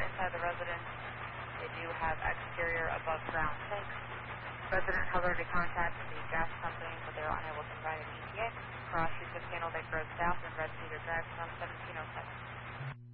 inside the residence. They do have exterior above ground tanks. Resident has already contacted the gas company, but they were unable to provide an ETA. Cross Yusuf Panel Lake Road South and Red Cedar Drive from 1707.